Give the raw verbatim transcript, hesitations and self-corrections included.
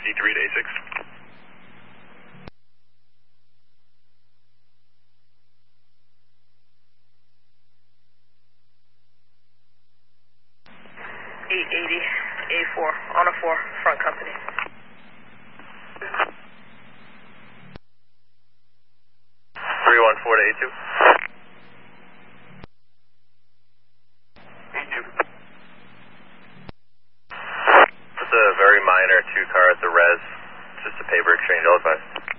C three to A six. eight eighty, A four, on a four, front company. three one four to A two. A two. Just a very minor two car at the res, just a paper exchange, all advice.